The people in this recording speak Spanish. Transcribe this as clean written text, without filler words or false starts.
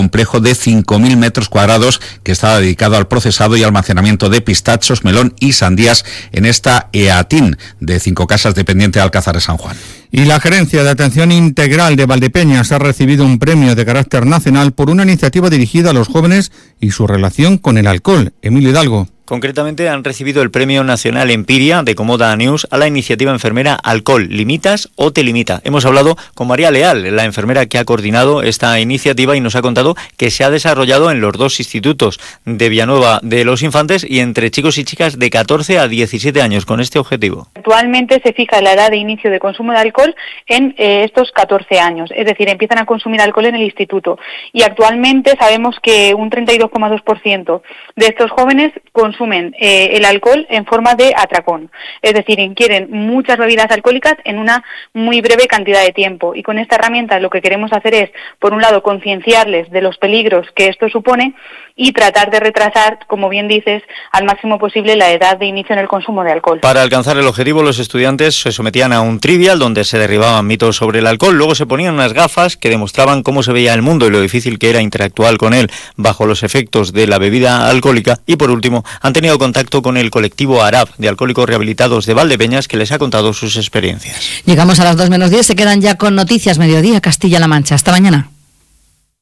complejo de 5.000 metros cuadrados que estaba dedicado al procesado y almacenamiento de pistachos, melón y sandías en esta EATIN de 5 casas dependiente de Alcázar de San Juan. Y la Gerencia de Atención Integral de Valdepeñas ha recibido un premio de carácter nacional por una iniciativa dirigida a los jóvenes y su relación con el alcohol. Emilio Hidalgo. Concretamente han recibido el Premio Nacional Empiria de Comoda News a la iniciativa enfermera Alcohol, ¿limitas o te limita? Hemos hablado con María Leal, la enfermera que ha coordinado esta iniciativa y nos ha contado que se ha desarrollado en los 2 institutos de Villanueva de los Infantes y entre chicos y chicas de 14 a 17 años con este objetivo. Actualmente se fija la edad de inicio de consumo de alcohol en estos 14 años, es decir, empiezan a consumir alcohol en el instituto y actualmente sabemos que un 32,2% de estos jóvenes consumen el alcohol en forma de atracón, es decir, ingieren muchas bebidas alcohólicas en una muy breve cantidad de tiempo y con esta herramienta lo que queremos hacer es, por un lado, concienciarles de los peligros que esto supone y tratar de retrasar, como bien dices, al máximo posible la edad de inicio en el consumo de alcohol. Para alcanzar el objetivo, los estudiantes se sometían a un trivial donde se derribaban mitos sobre el alcohol, luego se ponían unas gafas que demostraban cómo se veía el mundo y lo difícil que era interactuar con él bajo los efectos de la bebida alcohólica y, por último, han tenido contacto con el colectivo ARAB de alcohólicos rehabilitados de Valdepeñas que les ha contado sus experiencias. Llegamos a las 2 menos 10, se quedan ya con Noticias Mediodía Castilla-La Mancha. Hasta mañana.